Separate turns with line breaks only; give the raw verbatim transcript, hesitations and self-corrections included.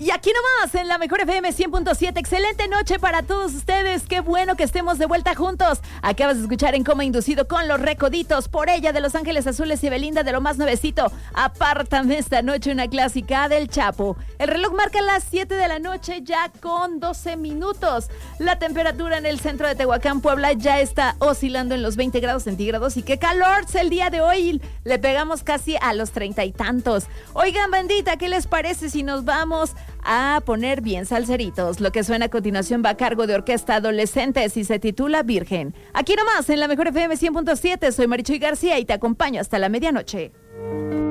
Y aquí nomás, en la Mejor F M cien punto siete, excelente noche para todos ustedes, qué bueno que estemos de vuelta juntos. Acabas de escuchar En Coma Inducido con Los Recoditos, Por Ella de Los Ángeles Azules y Belinda de lo más nuevecito. Apártame esta noche, una clásica del Chapo. El reloj marca las siete de la noche ya con doce minutos. La temperatura en el centro de Tehuacán, Puebla, ya está oscilando en los veinte grados centígrados y qué calor el día de hoy. Le pegamos casi a los treinta y tantos. Oigan, bandita, ¿qué les parece si nos vamos a poner bien salseritos? Lo que suena a continuación va a cargo de Orquesta Adolescentes y se titula Virgen. Aquí nomás, en la Mejor F M cien punto siete, soy Marichuy García y te acompaño hasta la medianoche.